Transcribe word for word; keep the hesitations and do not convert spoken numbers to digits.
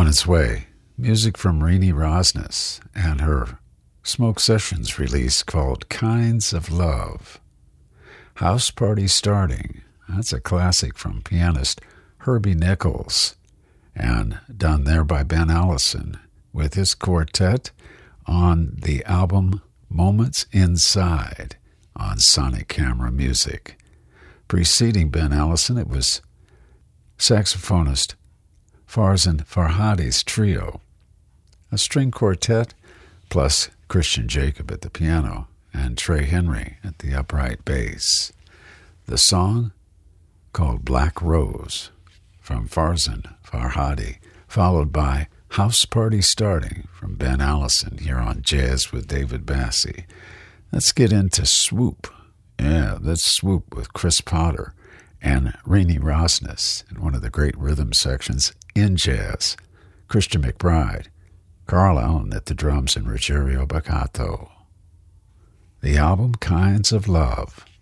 its way. Music from Renee Rosnes and her Smoke Sessions release called Kinds of Love. House Party Starting. That's a classic from pianist Herbie Nichols, and done there by Ben Allison with his quartet on the album Moments Inside on Sonic Camera Music. Preceding Ben Allison, it was saxophonist Farzan Farhadi's trio, a string quartet, plus Christian Jacob at the piano and Trey Henry at the upright bass. The song called Black Rose from Farzan Farhadi, followed by House Party Starting from Ben Allison here on Jazz with David Bassie. Let's get into Swoop. Yeah, let's swoop with Chris Potter and Renee Rosnes in one of the great rhythm sections in jazz. Christian McBride, Carl Allen at the drums, and Ruggiero Baccato. The album Kinds of Love.